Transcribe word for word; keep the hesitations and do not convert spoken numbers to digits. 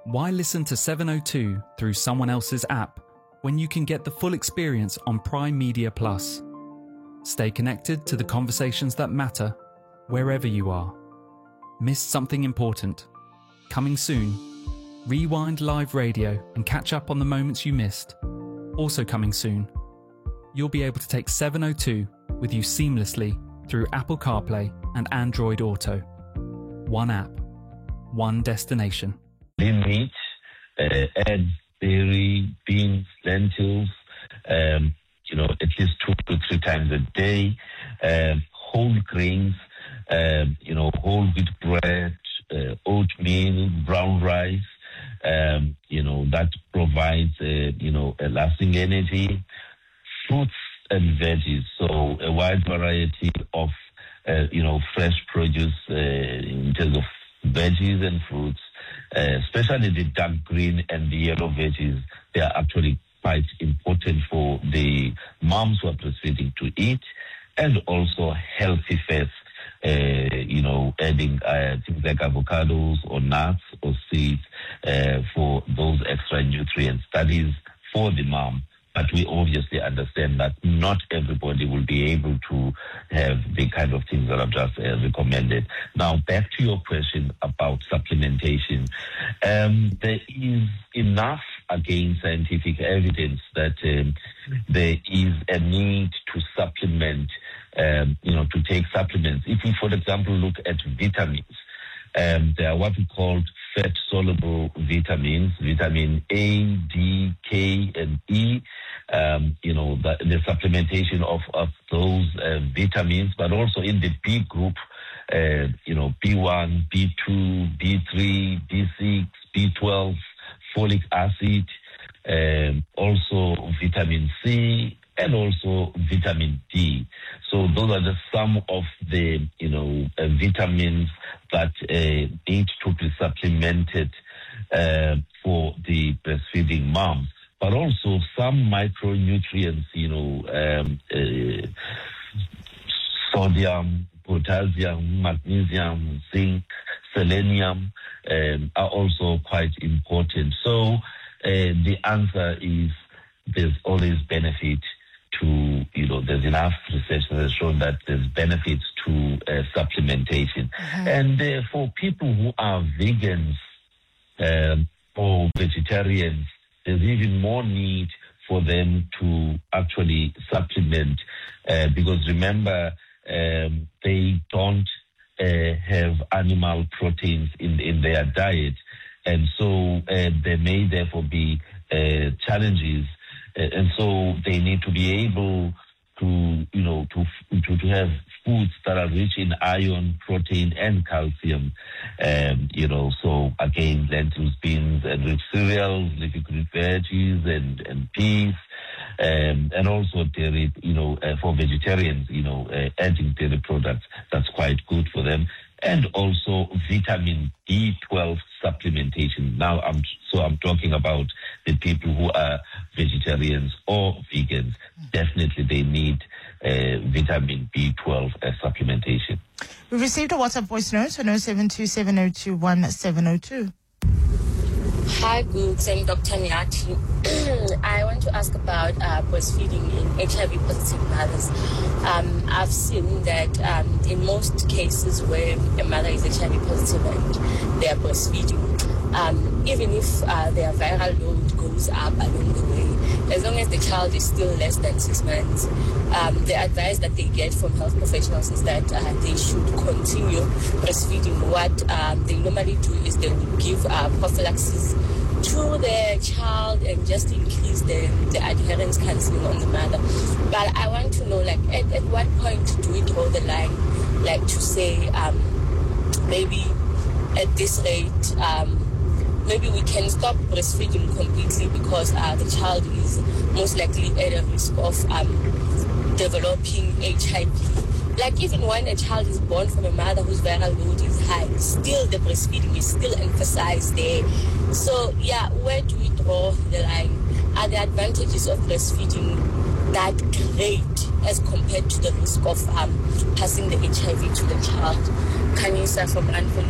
Why listen to seven oh two through someone else's app when you can get the full experience on Prime Media Plus? Stay connected to the conversations that matter wherever you are. Missed something important? Coming soon. Rewind live radio and catch up on the moments you missed. Also coming soon. You'll be able to take seven oh two with you seamlessly through Apple CarPlay and Android Auto. One app, one destination. Lean meat, uh, eggs, dairy, beans, lentils, um, you know, at least two to three times a day, um, whole grains, um, you know, whole wheat bread, uh, oatmeal, brown rice, um, you know, that provides, uh, you know, a lasting energy, fruits and veggies, so a wide variety of, uh, you know, fresh produce uh, in terms of veggies and fruits, uh, especially the dark green and the yellow veggies. They are actually quite important for the moms who are breastfeeding to eat, and also healthy fats, uh, you know, adding uh, things like avocados or nuts or seeds uh, for those extra nutrient studies for the mom. But we obviously understand that not everybody will be able to have the kind of things that I've just uh, recommended. Now, back to your question about supplementation. Um, there is enough, again, scientific evidence that um, there is a need to supplement, um, you know, to take supplements. If we, for example, look at vitamins, um, there are what we call fat-soluble vitamins, vitamin A, D, K, and E. Um, you know, the, the supplementation of, of those uh, vitamins, but also in the B group, uh, you know, B one, B two, B three, B six, B twelve, folic acid, um, also vitamin C, and also vitamin D. So those are just some of the, you know, uh, vitamins that uh, need to be supplemented uh, for the breastfeeding moms. But also some micronutrients, you know, um, uh, sodium, potassium, magnesium, zinc, selenium um, are also quite important. So uh, the answer is there's always benefit to, you know, there's enough research that has shown that there's benefits to uh, supplementation. Mm-hmm. And uh, for people who are vegans um, or vegetarians, there's even more need for them to actually supplement uh, because remember, um, they don't uh, have animal proteins in, in their diet. And so uh, there may therefore be uh, challenges. Uh, and so they need to be able to, you know, to, to, to have foods that are rich in iron, protein, and calcium. Um, you know, so again, lentils, beans, and rich cereals, leafy green veggies, and, and peas, um, and also dairy, you know, uh, for vegetarians, you know, uh, adding dairy products, that's quite good for them. And also vitamin B twelve supplementation. Now, I'm so I'm talking about the people who are vegetarians or vegans. Definitely, they need uh, vitamin B twelve uh, supplementation. We've received a WhatsApp voice note on zero seven two seven zero two one seven zero two. Hi, Googs. I'm Doctor Nyati. I want to ask about uh, breastfeeding in H I V-positive mothers. Um, I've seen that um, in most cases where a mother is H I V-positive and they are breastfeeding, um, even if uh, their viral load goes up along the way, as long as the child is still less than six months, um, the advice that they get from health professionals is that uh, they should continue breastfeeding. What um, they normally do is they would give uh, prophylaxis to the child and just increase the, the adherence counseling on the mother. But I want to know, like, at, at what point do we draw the line, like to say, um, maybe at this rate, um, maybe we can stop breastfeeding completely because uh, the child is most likely at a risk of um, developing H I V. Like even when a child is born from a mother whose viral load is high, still the breastfeeding is still emphasized there. So yeah, where do we draw the line? Are the advantages of breastfeeding that great as compared to the risk of um, passing the H I V to the child? Kanisa from Anthony.